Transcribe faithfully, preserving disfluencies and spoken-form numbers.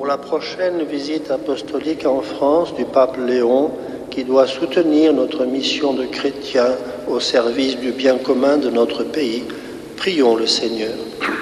la prochaine visite apostolique en France du pape Léon, qui doit soutenir notre mission de chrétiens au service du bien commun de notre pays, prions le Seigneur.